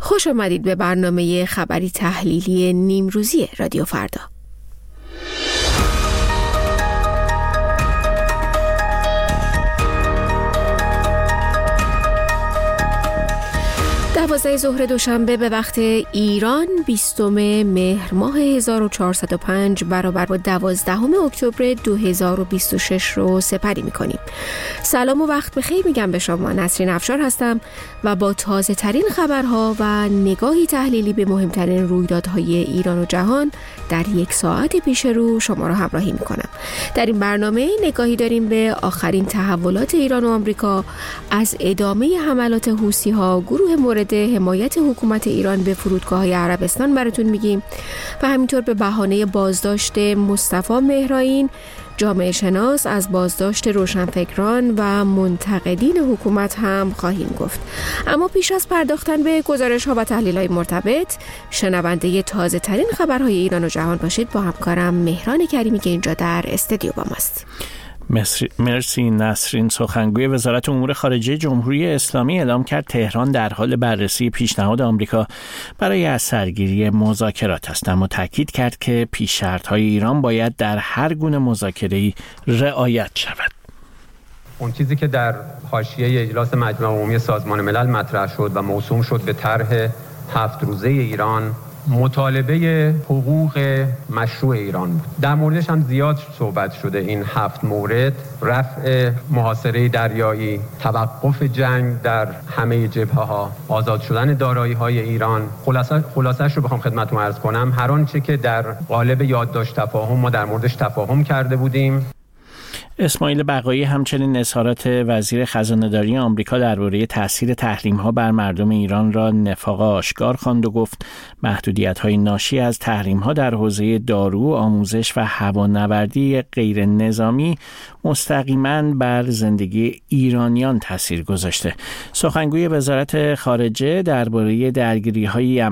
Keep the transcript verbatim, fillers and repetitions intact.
خوش آمدید به برنامه خبری تحلیلی نیمروزی رادیو فردا. دوازده ظهر دوشنبه به وقت ایران بیستم مهر ماه هزار و چهارصد و پنج برابر با دوازدهم اکتبر دو هزار و بیست و شش رو سپری می‌کنیم. سلام و وقت بخیر میگم به شما. نسرین افشار هستم و با تازه ترین خبرها و نگاهی تحلیلی به مهمترین رویدادهای ایران و جهان در یک ساعت پیش رو شما رو همراهی می‌کنم. در این برنامه نگاهی داریم به آخرین تحولات ایران و آمریکا، از ادامه حملات حوثی‌ها، گروه مورد حمایت حکومت ایران به فرودگاه‌های عربستان براتون میگیم و همینطور به بهانه بازداشت مصطفی مهرائین، جامعه شناس، از بازداشت روشنفکران و منتقدین حکومت هم خواهیم گفت. اما پیش از پرداختن به گزارش‌ها و تحلیل‌های مرتبط، شنونده تازه ترین خبرهای ایران و جهان باشید با همکارم مهران کریمی که اینجا در استودیو با ماست. مرسی نسرین. سخنگوی وزارت امور خارجه جمهوری اسلامی اعلام کرد تهران در حال بررسی پیشنهاد آمریکا برای از سرگیری مذاکرات است، اما تاکید کرد که پیش‌شرط‌های ایران باید در هر گونه مذاکره‌ای رعایت شود. اون چیزی که در حاشیه اجلاس مجمع عمومی سازمان ملل مطرح شد و موسوم شد به طرح هفت روزه ایران، مطالبه حقوق مشروع ایران بود. در موردش هم زیاد صحبت شده. این هفت مورد: رفع محاصره دریایی، توقف جنگ در همه جبهه‌ها، آزاد شدن دارایی‌های ایران. خلاصه خلاصه‌اش رو بخوام خدمتتون عرض کنم، هر آنچه که در قالب یادداشت تفاهم ما در موردش تفاهم کرده بودیم. اسماعیل بقایی همچنین اظهارات وزیر خزانه‌داری آمریکا درباره تاثیر تحریم‌ها بر مردم ایران را نفاق آشکار خواند و گفت محدودیت‌های ناشی از تحریم‌ها در حوزه دارو، آموزش و هوانوردی غیر نظامی مستقیماً بر زندگی ایرانیان تاثیر گذاشته. سخنگوی وزارت خارجه درباره درگیری‌های